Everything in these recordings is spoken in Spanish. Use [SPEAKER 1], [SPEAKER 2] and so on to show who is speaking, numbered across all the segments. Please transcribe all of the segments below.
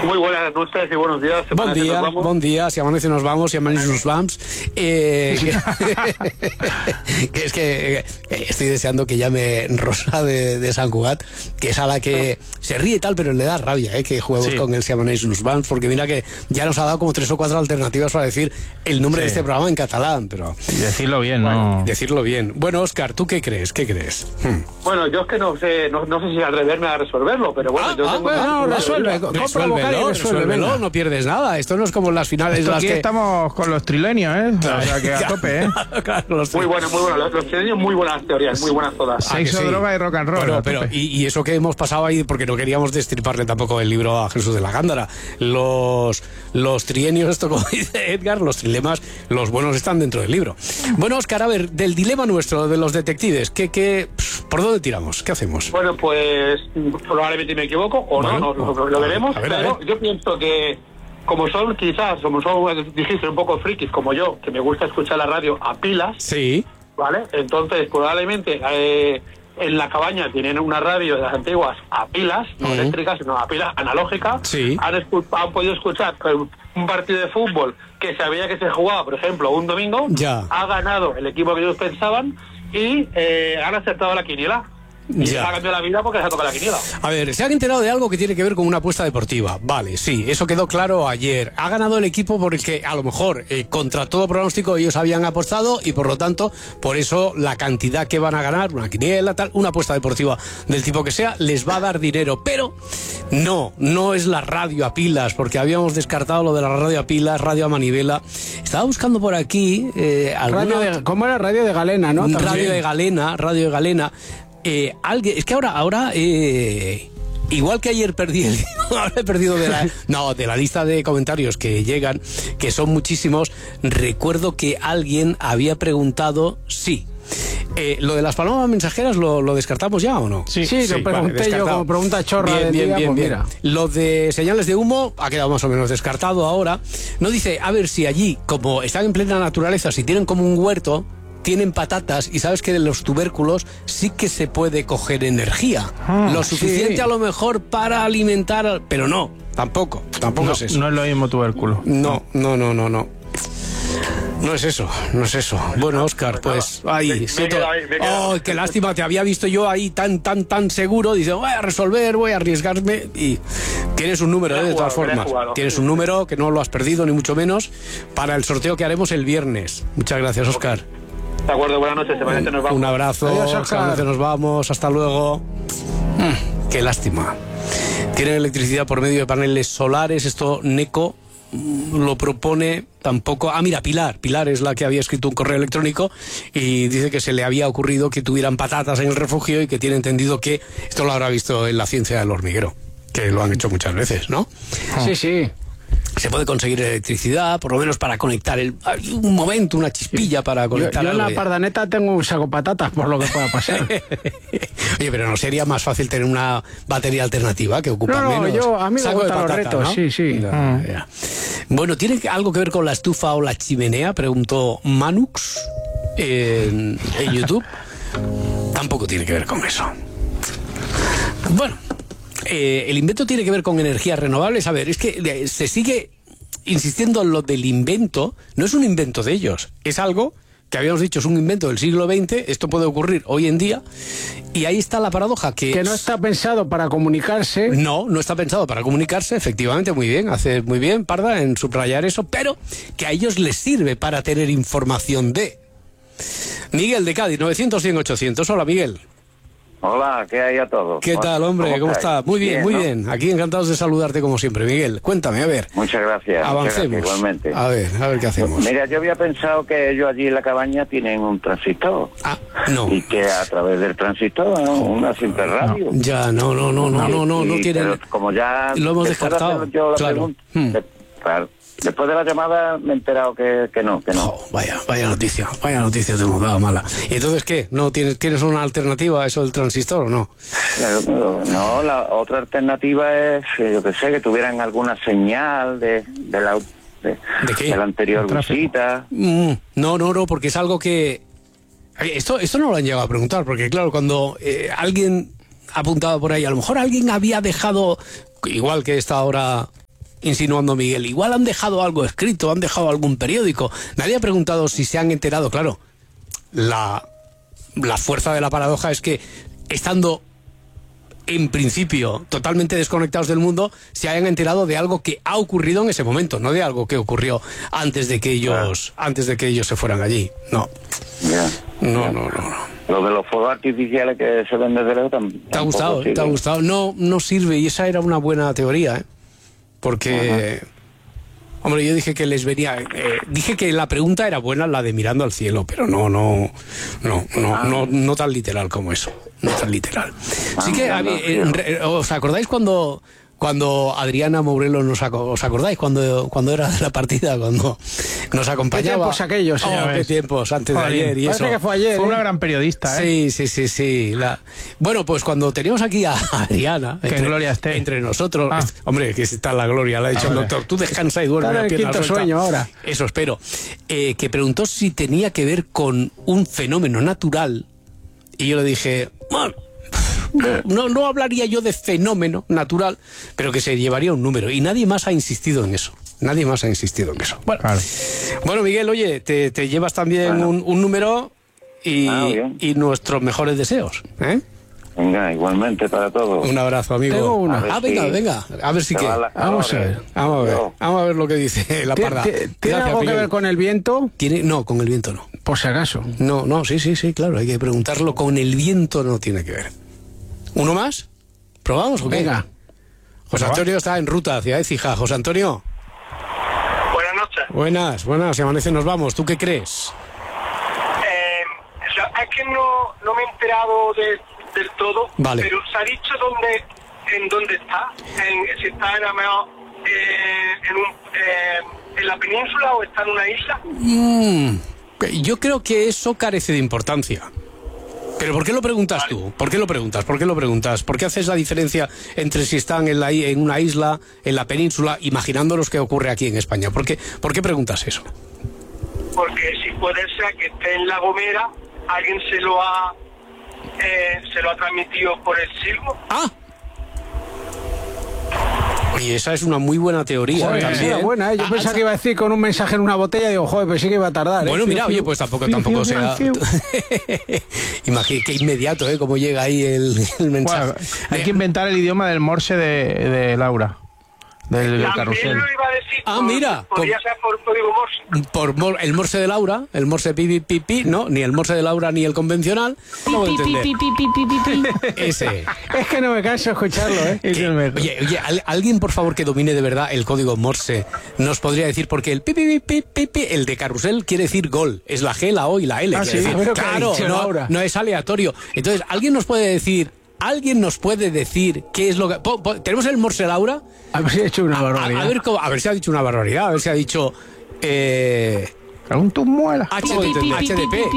[SPEAKER 1] Muy buenas noches y buenos días.
[SPEAKER 2] Buen día, si amanece nos vamos, si amanece nos vamos. Que es que estoy deseando que llame Rosa de Sant Cugat, que es a la que se ríe y tal, pero le da rabia que juguemos con el si amanece nos vamos, porque mira que ya nos ha dado como 3 o 4 alternativas para decir el nombre de este programa en catalán, pero...
[SPEAKER 3] Y decirlo bien, ¿no?
[SPEAKER 2] Decirlo bien. Bueno, Óscar, ¿tú qué crees?
[SPEAKER 1] Bueno, yo es que no sé si atreverme a resolverlo, pero bueno...
[SPEAKER 2] Resuélvelo, no pierdes nada. Esto no es como las finales
[SPEAKER 3] Esto
[SPEAKER 2] las
[SPEAKER 3] aquí
[SPEAKER 2] que...
[SPEAKER 3] estamos con los trilenios, ¿eh? O sea, que a tope, ¿eh?
[SPEAKER 2] Claro,
[SPEAKER 1] muy bueno. Los trilenios, muy buenas teorías, muy bunas todas.
[SPEAKER 3] Sexo, droga y rock and roll.
[SPEAKER 2] Bueno, pero y eso que hemos pasado ahí, porque no queríamos destriparle tampoco el libro a Jesús de la Gándara. Los trienios, esto como dice Edgar, los trilemas, los buenos están dentro del libro. Bueno, Óscar, a ver, del dilema nuestro, de los detectives, ¿por dónde tiramos? ¿Qué hacemos?
[SPEAKER 1] Bueno, pues probablemente me equivoco, o bueno, no, lo veremos, pero yo pienso que como son, dijiste, un poco frikis como yo, que me gusta escuchar la radio a pilas, ¿vale? Entonces, probablemente en la cabaña tienen una radio de las antiguas a pilas, no eléctricas, sino a pilas analógicas. Han podido escuchar un partido de fútbol que sabía que se jugaba, por ejemplo, un domingo, ha ganado el equipo que ellos pensaban y han acertado la quiniela. Y se ha cambiado la vida porque se ha tocado la quiniela.
[SPEAKER 2] A ver, se han enterado de algo que tiene que ver con una apuesta deportiva. Vale, sí, eso quedó claro ayer. Ha ganado el equipo porque a lo mejor contra todo pronóstico ellos habían apostado y por lo tanto, por eso la cantidad que van a ganar, una quiniela, tal, una apuesta deportiva del tipo que sea, les va a dar dinero. Pero no es la radio a pilas, porque habíamos descartado lo de la radio a pilas, radio a manivela. Estaba buscando por aquí
[SPEAKER 4] ¿cómo era? Radio de Galena, ¿no?
[SPEAKER 2] Radio de Galena. Es que ahora igual que ayer ahora he perdido de la lista de comentarios que llegan, que son muchísimos. Recuerdo que alguien había preguntado lo de las palomas mensajeras lo descartamos ya o no.
[SPEAKER 4] Sí, lo pregunté yo como pregunta chorra.
[SPEAKER 2] Bien. Lo de señales de humo ha quedado más o menos descartado ahora. No dice, a ver si allí, como están en plena naturaleza, si tienen como un huerto, tienen patatas y sabes que de los tubérculos sí que se puede coger energía. Lo suficiente a lo mejor para alimentar, pero tampoco es eso.
[SPEAKER 3] No es lo mismo tubérculo.
[SPEAKER 2] No. No es eso. Bueno, Óscar, pues ahí. Qué lástima, te había visto yo ahí tan seguro. Dice, voy a resolver, voy a arriesgarme. Y tienes un número, de todas formas. Tienes un número que no lo has perdido, ni mucho menos, para el sorteo que haremos el viernes. Muchas gracias, Óscar.
[SPEAKER 1] De acuerdo, buenas noches, nos vamos.
[SPEAKER 2] Un abrazo, Óscar. Nos vamos, hasta luego. Qué lástima. Tienen electricidad por medio de paneles solares, esto NECO lo propone tampoco. Mira, Pilar es la que había escrito un correo electrónico y dice que se le había ocurrido que tuvieran patatas en el refugio y que tiene entendido que esto lo habrá visto en la ciencia del hormiguero, que lo han hecho muchas veces, ¿no?
[SPEAKER 4] Sí.
[SPEAKER 2] Se puede conseguir electricidad, por lo menos para conectar un momento, una chispilla para conectar.
[SPEAKER 4] Yo en la Pardaneta tengo un saco patatas por lo que pueda pasar.
[SPEAKER 2] Oye, pero ¿no sería más fácil tener una batería alternativa que ocupa menos?
[SPEAKER 4] A mí me gustan los retos, ¿no? Sí.
[SPEAKER 2] Ya. Bueno, ¿tiene algo que ver con la estufa o la chimenea? Preguntó Manux en YouTube. Tampoco tiene que ver con eso. Bueno, el invento tiene que ver con energías renovables. A ver, es que se sigue insistiendo en lo del invento. No es un invento de ellos, es algo que habíamos dicho, es un invento del siglo XX. Esto puede ocurrir hoy en día. Y ahí está la paradoja, que
[SPEAKER 4] no está pensado para comunicarse.
[SPEAKER 2] No está pensado para comunicarse, efectivamente. Muy bien, hace muy bien, Parda, en subrayar eso. Pero que a ellos les sirve para tener información de... Miguel de Cádiz, 900-100-800. Hola, Miguel.
[SPEAKER 5] Hola, ¿qué hay a todos?
[SPEAKER 2] ¿Qué tal, hombre? ¿Cómo estás? Muy bien, muy bien. Aquí encantados de saludarte como siempre, Miguel. Cuéntame, a ver.
[SPEAKER 5] Muchas gracias.
[SPEAKER 2] Avancemos.
[SPEAKER 5] Igualmente.
[SPEAKER 2] A ver qué hacemos.
[SPEAKER 5] Mira, yo había pensado que ellos allí en la cabaña tienen un transistor.
[SPEAKER 2] No.
[SPEAKER 5] Y que a través del transistor, una simple radio.
[SPEAKER 2] Ya, no tienen.
[SPEAKER 5] Como ya
[SPEAKER 2] lo hemos descartado.
[SPEAKER 5] Claro. Claro. Después de la llamada me he enterado que no.
[SPEAKER 2] Vaya noticia te hemos dado mala. ¿Y entonces qué? ¿No tienes una alternativa a eso del transistor o no?
[SPEAKER 5] No, la otra alternativa es, yo que sé, que tuvieran alguna señal de qué? De la anterior visita.
[SPEAKER 2] No, porque es algo que... Esto no lo han llegado a preguntar, porque claro, cuando alguien apuntaba por ahí, a lo mejor alguien había dejado, igual que esta hora insinuando Miguel. Igual han dejado algo escrito, han dejado algún periódico. Nadie ha preguntado si se han enterado. Claro, la fuerza de la paradoja es que, estando en principio totalmente desconectados del mundo, se hayan enterado de algo que ha ocurrido en ese momento, no de algo que ocurrió antes de que ellos se fueran allí. No. No.
[SPEAKER 5] Lo de los fuegos artificiales que se ven desde lejos
[SPEAKER 2] ¿Te ha gustado? ¿Te ha gustado? No sirve, y esa era una buena teoría, porque... Hombre, yo dije que les venía... dije que la pregunta era buena, la de mirando al cielo, pero no tan literal como eso. No tan literal. Así que, ¿os acordáis cuando Adriana Mourelo os acordáis cuando era la partida, cuando nos acompañaba?
[SPEAKER 4] ¿Qué tiempos aquellos?
[SPEAKER 2] Qué tiempos, antes de ayer y eso.
[SPEAKER 4] Parece que fue ayer.
[SPEAKER 3] Fue una gran periodista, ¿eh?
[SPEAKER 2] Sí. Bueno, pues cuando teníamos aquí a Adriana,
[SPEAKER 3] que gloria esté
[SPEAKER 2] entre nosotros, hombre, que está la gloria, le ha dicho el doctor, tú descansa y duerme.
[SPEAKER 4] Está en el quinto sueño ahora.
[SPEAKER 2] Eso espero. Que preguntó si tenía que ver con un fenómeno natural, y yo le dije, bueno, no hablaría yo de fenómeno natural, pero que se llevaría un número, y nadie más ha insistido en eso. Bueno, claro. Bueno, Miguel, oye, te llevas también un número y nuestros mejores deseos, ¿eh?
[SPEAKER 5] Venga, igualmente para todos.
[SPEAKER 2] Un abrazo, amigo.
[SPEAKER 4] Tengo una.
[SPEAKER 2] Venga, a ver si qué. Vamos a ver lo que dice la parda.
[SPEAKER 4] ¿Tiene algo que ver con el viento?
[SPEAKER 2] No, con el viento no.
[SPEAKER 4] Por si acaso.
[SPEAKER 2] No, sí, claro, hay que preguntarlo. Con el viento no tiene que ver. ¿Uno más? ¿Probamos o qué?
[SPEAKER 4] Venga.
[SPEAKER 2] José Antonio está en ruta hacia Écija. José Antonio.
[SPEAKER 1] Buenas noches.
[SPEAKER 2] Buenas, si amanece nos vamos. ¿Tú qué crees?
[SPEAKER 1] Es que no me he enterado del todo,
[SPEAKER 2] vale.
[SPEAKER 1] Pero se ha dicho en dónde está, si está en la península o está en una isla.
[SPEAKER 2] Yo creo que eso carece de importancia. ¿Pero por qué lo preguntas tú? ¿Por qué lo preguntas? ¿Por qué haces la diferencia entre si están en una isla, en la península, imaginándonos qué ocurre aquí en España? ¿Por qué preguntas eso?
[SPEAKER 1] Porque si puede ser que esté en La Gomera, alguien se lo ha transmitido por el silbo.
[SPEAKER 2] Y esa es una muy buena teoría.
[SPEAKER 4] Joder,
[SPEAKER 2] también.
[SPEAKER 4] Era buena, ¿eh? Yo pensaba que iba a decir con un mensaje en una botella, digo, joder, pero sí que iba a tardar.
[SPEAKER 2] Bueno, mira, oye, pues tampoco sea... Imagínate qué inmediato, cómo llega ahí el mensaje.
[SPEAKER 3] Bueno, hay que inventar el idioma del Morse de Laura. Del carrusel.
[SPEAKER 1] Lo iba a decir
[SPEAKER 2] mira.
[SPEAKER 1] Podría ser por código Morse.
[SPEAKER 2] El Morse de Laura, el Morse pi, no, ni el Morse de Laura ni el convencional. No puedo entender. Ese.
[SPEAKER 4] Es que no me canso de escucharlo, ¿eh?
[SPEAKER 2] Oye, alguien por favor que domine de verdad el código Morse nos podría decir, porque el pi, el de carrusel quiere decir gol. Es la G, la O y la L.
[SPEAKER 4] Sí,
[SPEAKER 2] decir. Claro, no es aleatorio. Entonces, ¿alguien nos puede decir qué es lo que... ¿Tenemos el Morse Laura?
[SPEAKER 4] A ver si ha dicho una barbaridad.
[SPEAKER 2] A ver si ha dicho una barbaridad. A ver si ha dicho...
[SPEAKER 3] Un muela.
[SPEAKER 2] HDP.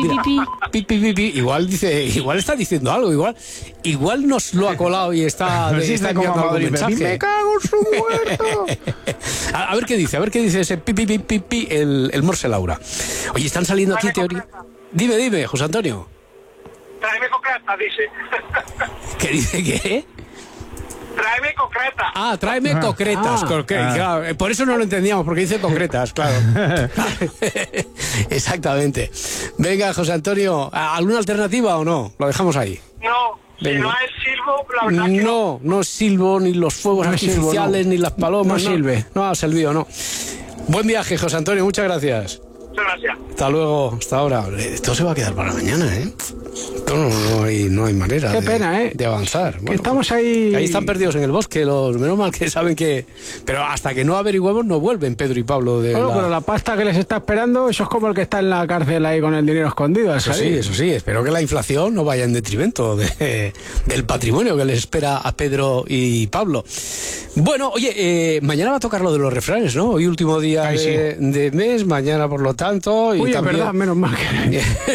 [SPEAKER 2] Igual está diciendo algo. Igual nos lo ha colado y está enviando algún mensaje.
[SPEAKER 3] Me cago en su muerto.
[SPEAKER 2] A ver qué dice ese pi, el Morse Laura. Oye, están saliendo aquí teorías... Dime, José Antonio.
[SPEAKER 1] Tráeme concretas, dice.
[SPEAKER 2] ¿Qué dice qué?
[SPEAKER 1] Tráeme concretas.
[SPEAKER 2] Tráeme concretas. Claro, por eso no lo entendíamos, porque dice concretas, claro. Exactamente. Venga, José Antonio, ¿alguna alternativa o no? Lo dejamos ahí.
[SPEAKER 1] No. Si no es silbo, la verdad que
[SPEAKER 2] no es silbo, ni los fuegos artificiales, ni las palomas. No ha servido, no. Buen viaje, José Antonio, muchas gracias.
[SPEAKER 1] Muchas gracias.
[SPEAKER 2] Hasta luego, hasta ahora. Esto se va a quedar para mañana, ¿eh? No hay manera.
[SPEAKER 4] Qué pena,
[SPEAKER 2] de avanzar. Bueno,
[SPEAKER 4] estamos ahí
[SPEAKER 2] están perdidos en el bosque, menos mal que saben que... Pero hasta que no averigüemos no vuelven Pedro y Pablo
[SPEAKER 4] pero la pasta que les está esperando, eso es como el que está en la cárcel ahí con el dinero escondido.
[SPEAKER 2] Eso sí, espero que la inflación no vaya en detrimento del patrimonio que les espera a Pedro y Pablo. Bueno, oye, mañana va a tocar lo de los refranes, ¿no? Hoy último día de mes, mañana por lo tanto...
[SPEAKER 4] Es verdad, menos mal que...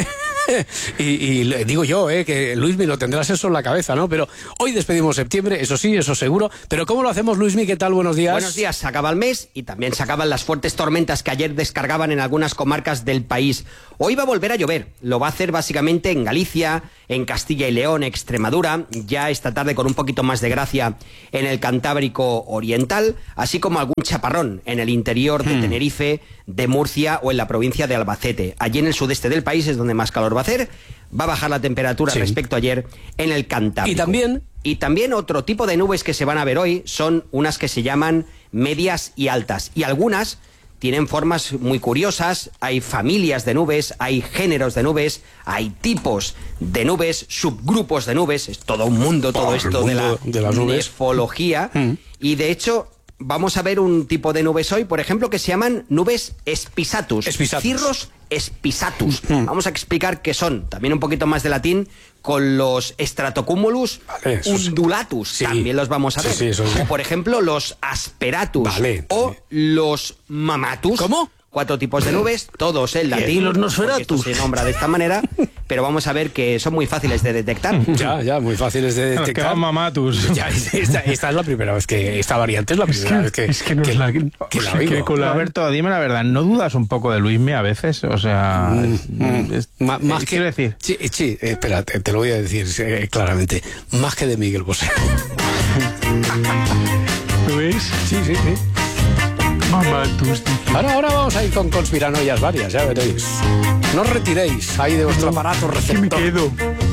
[SPEAKER 2] y digo yo, que Luismi, lo tendrás eso en la cabeza, ¿no? Pero hoy despedimos septiembre, eso sí, eso seguro. Pero ¿cómo lo hacemos, Luismi? ¿Qué tal? Buenos días.
[SPEAKER 6] Buenos días, se acaba el mes y también se acaban las fuertes tormentas que ayer descargaban en algunas comarcas del país. Hoy va a volver a llover, lo va a hacer básicamente en Galicia, en Castilla y León, Extremadura, ya esta tarde con un poquito más de gracia en el Cantábrico Oriental, así como algún chaparrón en el interior de Tenerife, de Murcia o en la provincia de Albacete. Allí en el sudeste del país es donde más calor va a hacer, va a bajar la temperatura respecto a ayer en el Cantábrico. Y también otro tipo de nubes que se van a ver hoy son unas que se llaman medias y altas, y algunas tienen formas muy curiosas, hay familias de nubes, hay géneros de nubes, hay tipos de nubes, subgrupos de nubes, es todo un mundo, todo esto de la nefología, y de hecho vamos a ver un tipo de nubes hoy, por ejemplo, que se llaman nubes spisatus. Cirrus spisatus. Vamos a explicar qué son, también un poquito más de latín, con los stratocumulus undulatus, también los vamos a ver. O por ejemplo los asperatus o los mamatus.
[SPEAKER 2] ¿Cómo?
[SPEAKER 6] 4 tipos de nubes, todos en latín.
[SPEAKER 2] Los nosferatus.
[SPEAKER 6] Se nombra de esta manera, pero vamos a ver que son muy fáciles de detectar.
[SPEAKER 2] Ya, muy fáciles de detectar.
[SPEAKER 3] Que mamatus.
[SPEAKER 2] Ya, esta es la primera vez que esta variante es la primera vez que la oigo.
[SPEAKER 3] Alberto, dime la verdad, ¿no dudas un poco de Luismi a veces? O sea,
[SPEAKER 2] más
[SPEAKER 3] quiero decir.
[SPEAKER 2] Sí, espera, te lo voy a decir claramente. Más que de Miguel Bosé.
[SPEAKER 3] ¿Lo ves?
[SPEAKER 2] Sí. Ahora vamos a ir con conspiranoias varias, ya veréis. No os retiréis ahí de vuestro aparato receptor.
[SPEAKER 3] ¿Qué me quedo?